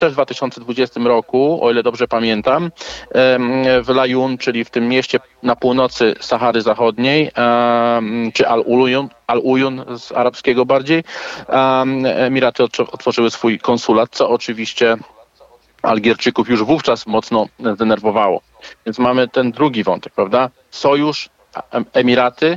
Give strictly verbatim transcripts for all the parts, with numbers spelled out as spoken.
też w dwa tysiące dwudziestym roku, o ile dobrze pamiętam, w Lajun, czyli w tym mieście na północy Sahary Zachodniej, czy Al-Uyun, Al-Uyun z arabskiego bardziej, Emiraty otworzyły swój konsulat, co oczywiście Algierczyków już wówczas mocno zdenerwowało. Więc mamy ten drugi wątek, prawda? Sojusz, Emiraty,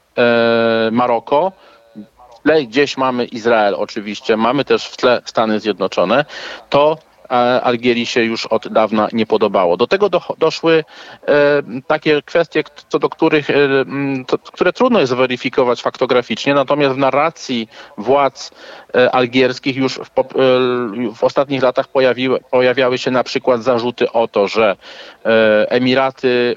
Maroko. W tle gdzieś mamy Izrael oczywiście, mamy też w tle Stany Zjednoczone, to Algierii się już od dawna nie podobało. Do tego do, doszły e, takie kwestie, co do których, e, to, które trudno jest zweryfikować faktograficznie, natomiast w narracji władz e, algierskich już w, e, w ostatnich latach pojawiły, pojawiały się na przykład zarzuty o to, że e, Emiraty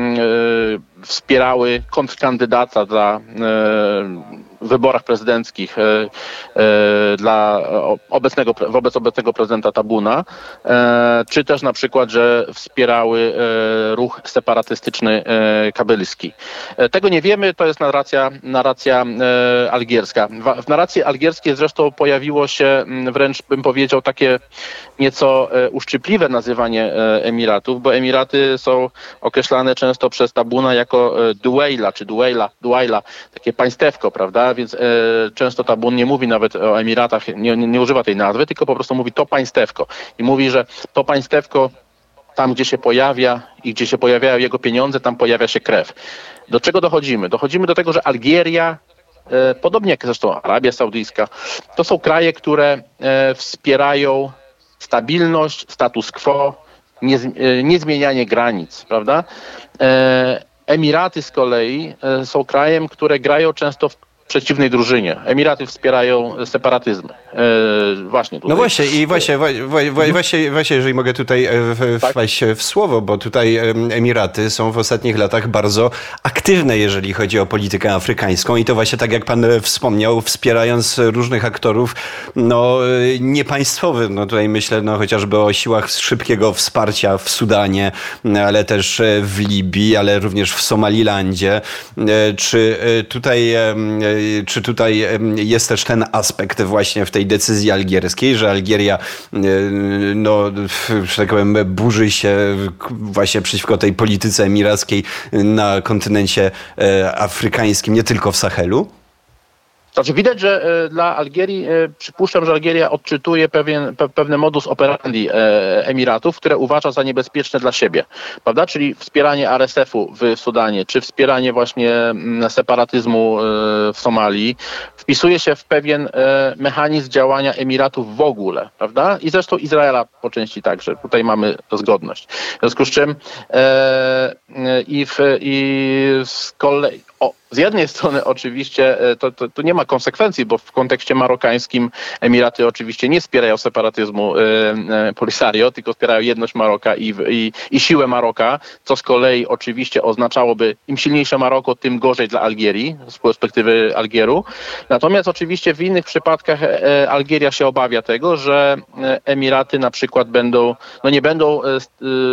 e, wspierały kontrkandydata dla e, w wyborach prezydenckich e, e, dla obecnego, wobec obecnego prezydenta Tabuna, e, czy też na przykład, że wspierały e, ruch separatystyczny e, kabylski. E, tego nie wiemy, to jest narracja, narracja e, algierska. W, w narracji algierskiej zresztą pojawiło się wręcz, bym powiedział, takie nieco e, uszczypliwe nazywanie e, Emiratów, bo Emiraty są określane często przez Tabuna jako e, Duwejla, czy Duwejla, Duwejla, takie państewko, prawda? Więc e, często Tabun nie mówi nawet o Emiratach, nie, nie, nie używa tej nazwy, tylko po prostu mówi to państewko. I mówi, że to państewko tam, gdzie się pojawia i gdzie się pojawiają jego pieniądze, tam pojawia się krew. Do czego dochodzimy? Dochodzimy do tego, że Algieria, e, podobnie jak zresztą Arabia Saudyjska, to są kraje, które e, wspierają stabilność, status quo, nie, e, niezmienianie granic, prawda? E, Emiraty z kolei e, są krajem, które grają często w przeciwnej drużynie. Emiraty wspierają separatyzm. E, właśnie tutaj. No właśnie i właśnie, właśnie, właśnie, właśnie jeżeli mogę tutaj wpaść tak? w słowo, bo tutaj Emiraty są w ostatnich latach bardzo aktywne, jeżeli chodzi o politykę afrykańską i to właśnie tak jak pan wspomniał, wspierając różnych aktorów no niepaństwowych. No tutaj myślę no chociażby o siłach szybkiego wsparcia w Sudanie, ale też w Libii, ale również w Somalilandzie. Czy tutaj Czy tutaj jest też ten aspekt właśnie w tej decyzji algierskiej, że Algieria, no, że tak powiem, burzy się właśnie przeciwko tej polityce emirackiej na kontynencie afrykańskim, nie tylko w Sahelu? Znaczy widać, że e, dla Algierii, e, przypuszczam, że Algieria odczytuje pewien, pe, pewne modus operandi e, Emiratów, które uważa za niebezpieczne dla siebie, prawda? Czyli wspieranie R S F-u w Sudanie, czy wspieranie właśnie m, separatyzmu e, w Somalii, wpisuje się w pewien e, mechanizm działania Emiratów w ogóle, prawda? I zresztą Izraela po części także. Tutaj mamy zgodność. W związku z czym e, i, w, i z kolei o, z jednej strony oczywiście to, to, to nie ma konsekwencji, bo w kontekście marokańskim Emiraty oczywiście nie wspierają separatyzmu e, e, Polisario, tylko wspierają jedność Maroka i, i, i siłę Maroka, co z kolei oczywiście oznaczałoby im silniejsze Maroko, tym gorzej dla Algierii, z perspektywy Algieru. Natomiast oczywiście w innych przypadkach e, Algieria się obawia tego, że Emiraty na przykład będą, no nie będą e, e,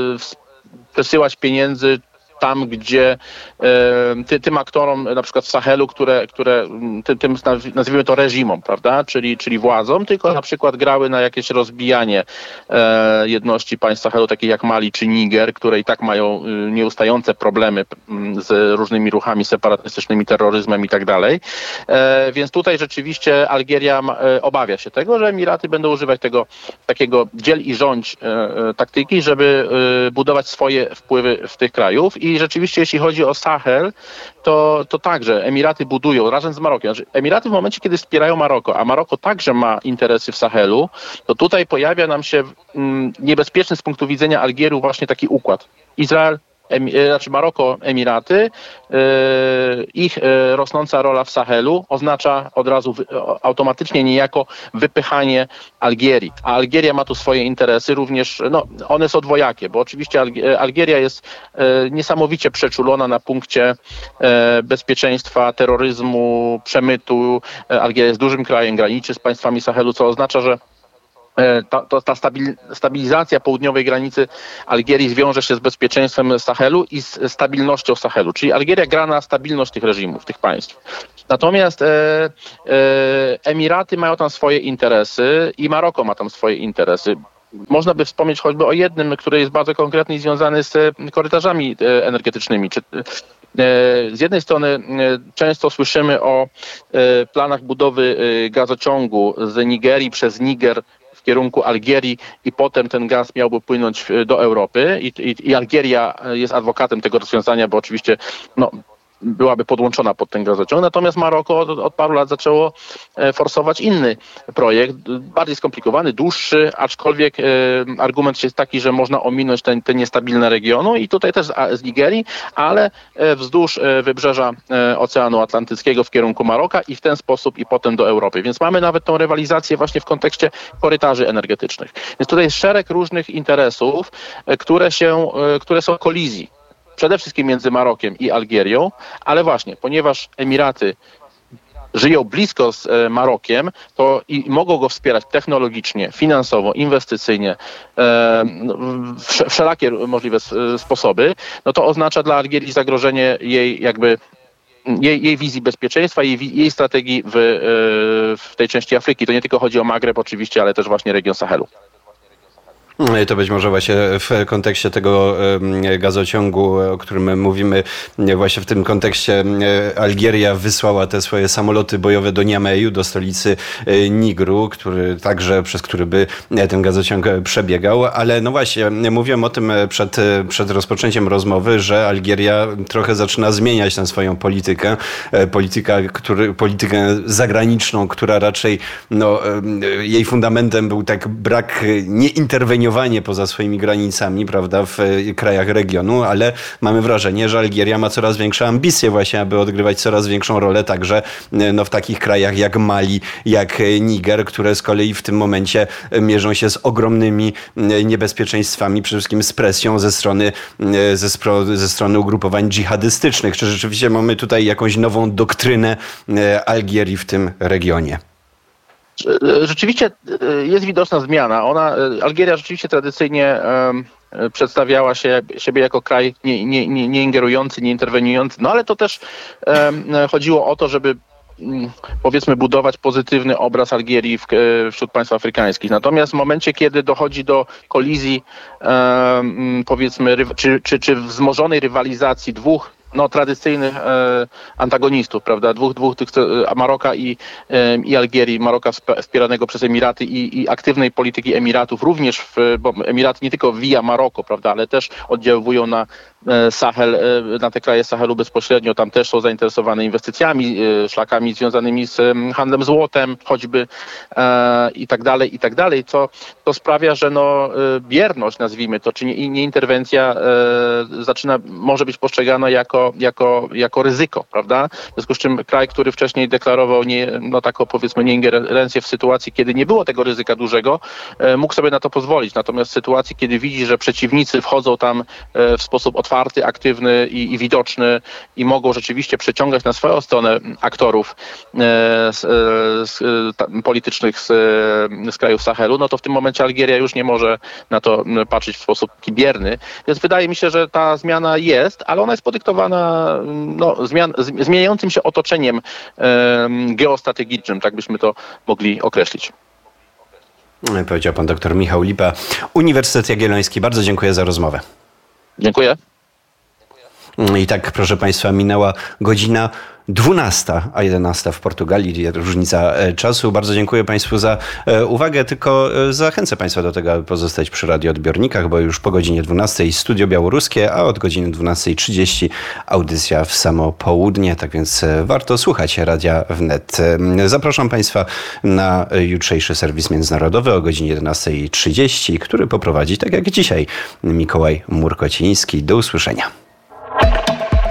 przesyłać pieniędzy tam, gdzie e, ty, tym aktorom, na przykład w Sahelu, które, które ty, tym nazwijmy to reżimom, prawda, czyli, czyli władzom, tylko na przykład grały na jakieś rozbijanie e, jedności państw Sahelu, takich jak Mali czy Niger, które i tak mają e, nieustające problemy m, z różnymi ruchami separatystycznymi, terroryzmem i tak dalej. E, więc tutaj rzeczywiście Algieria ma, e, obawia się tego, że Emiraty będą używać tego takiego dziel i rządź e, e, taktyki, żeby e, budować swoje wpływy w tych krajów. I rzeczywiście, jeśli chodzi o Sahel, to, to także Emiraty budują razem z Marokiem. Znaczy, Emiraty w momencie, kiedy wspierają Maroko, a Maroko także ma interesy w Sahelu, to tutaj pojawia nam się mm, niebezpieczny z punktu widzenia Algieru właśnie taki układ. Izrael, Emi, znaczy Maroko, Emiraty, yy, ich yy, rosnąca rola w Sahelu oznacza od razu wy, automatycznie niejako wypychanie Algierii. A Algieria ma tu swoje interesy również, no one są dwojakie, bo oczywiście Algieria jest yy, niesamowicie przeczulona na punkcie yy, bezpieczeństwa, terroryzmu, przemytu. Algieria jest dużym krajem, graniczy z państwami Sahelu, co oznacza, że Ta, to, ta stabilizacja południowej granicy Algierii zwiąże się z bezpieczeństwem Sahelu i z stabilnością Sahelu. Czyli Algieria gra na stabilność tych reżimów, tych państw. Natomiast e, e, Emiraty mają tam swoje interesy i Maroko ma tam swoje interesy. można by wspomnieć choćby o jednym, który jest bardzo konkretny i związany z korytarzami energetycznymi. Czy, z jednej strony często słyszymy o planach budowy gazociągu z Nigerii przez Niger w kierunku Algierii i potem ten gaz miałby płynąć do Europy i, i, i Algieria jest adwokatem tego rozwiązania, bo oczywiście no, byłaby podłączona pod ten gazociąg. Natomiast Maroko od, od paru lat zaczęło forsować inny projekt, bardziej skomplikowany, dłuższy, aczkolwiek e, argument jest taki, że można ominąć te, te niestabilne regiony i tutaj też z, z Nigerii, ale wzdłuż wybrzeża Oceanu Atlantyckiego w kierunku Maroka i w ten sposób i potem do Europy. Więc mamy nawet tą rywalizację właśnie w kontekście korytarzy energetycznych. Więc tutaj jest szereg różnych interesów, które się, które są w kolizji. Przede wszystkim między Marokiem i Algierią, ale właśnie, ponieważ Emiraty żyją blisko z Marokiem, to i mogą go wspierać technologicznie, finansowo, inwestycyjnie, e, wszelakie możliwe sposoby, no to oznacza dla Algierii zagrożenie jej jakby Jej, jej wizji bezpieczeństwa, jej, jej strategii w, w tej części Afryki. To nie tylko chodzi o Magreb oczywiście, ale też właśnie region Sahelu. To być może właśnie w kontekście tego gazociągu, o którym mówimy, właśnie w tym kontekście Algieria wysłała te swoje samoloty bojowe do Niameju, do stolicy Nigru, który także, przez który by ten gazociąg przebiegał. Ale no właśnie, mówiłem o tym przed, przed rozpoczęciem rozmowy, że Algieria trochę zaczyna zmieniać tę swoją politykę. Polityka, który, politykę zagraniczną, która raczej no, jej fundamentem był tak brak nieinterweniowania poza swoimi granicami, prawda, w krajach regionu, ale mamy wrażenie, że Algieria ma coraz większe ambicje właśnie, aby odgrywać coraz większą rolę także no, w takich krajach jak Mali, jak Niger, które z kolei w tym momencie mierzą się z ogromnymi niebezpieczeństwami, przede wszystkim z presją ze strony, ze, spro, ze strony ugrupowań dżihadystycznych. Czy rzeczywiście mamy tutaj jakąś nową doktrynę Algierii w tym regionie? Rzeczywiście jest widoczna zmiana. Ona, Algieria rzeczywiście tradycyjnie um, przedstawiała się, siebie jako kraj nie, nie, nie, nie ingerujący, nie interweniujący, no ale to też um, chodziło o to, żeby powiedzmy budować pozytywny obraz Algierii w, wśród państw afrykańskich. Natomiast w momencie, kiedy dochodzi do kolizji um, powiedzmy czy, czy, czy wzmożonej rywalizacji dwóch no, tradycyjnych e, antagonistów, prawda, dwóch, dwóch tych, e, Maroka i, e, i Algierii, Maroka wspieranego przez Emiraty i, i aktywnej polityki Emiratów, również w, bo Emiraty nie tylko via Maroko, prawda, ale też oddziaływują na e, Sahel, e, na te kraje Sahelu bezpośrednio, tam też są zainteresowane inwestycjami, e, szlakami związanymi z e, handlem złotem, choćby e, i tak dalej, i tak dalej, co to sprawia, że no, e, bierność, nazwijmy to, czy nie, nie interwencja e, zaczyna, może być postrzegana jako Jako, jako ryzyko, prawda? W związku z czym kraj, który wcześniej deklarował nie, no taką powiedzmy nieingerencję w sytuacji, kiedy nie było tego ryzyka dużego, e, mógł sobie na to pozwolić. Natomiast w sytuacji, kiedy widzi, że przeciwnicy wchodzą tam e, w sposób otwarty, aktywny i, i widoczny i mogą rzeczywiście przyciągać na swoją stronę aktorów e, z, z, ta, politycznych z, z krajów Sahelu, no to w tym momencie Algieria już nie może na to patrzeć w sposób bierny. Więc wydaje mi się, że ta zmiana jest, ale ona jest podyktowana no, zmian, zmieniającym się otoczeniem e, geostrategicznym, tak byśmy to mogli określić. Powiedział pan dr Michał Lipa, Uniwersytet Jagielloński. Bardzo dziękuję za rozmowę. Dziękuję. I tak, proszę państwa, minęła godzina dwunasta, a jedenasta w Portugalii, różnica czasu. Bardzo dziękuję państwu za uwagę, tylko zachęcę państwa do tego, aby pozostać przy radioodbiornikach, bo już po godzinie dwunastej Studio Białoruskie, a od godziny dwunasta trzydzieści audycja w samo południe, tak więc warto słuchać Radia Wnet. Zapraszam państwa na jutrzejszy serwis międzynarodowy o godzinie jedenasta trzydzieści, który poprowadzi, tak jak dzisiaj, Mikołaj Murkociński. Do usłyszenia.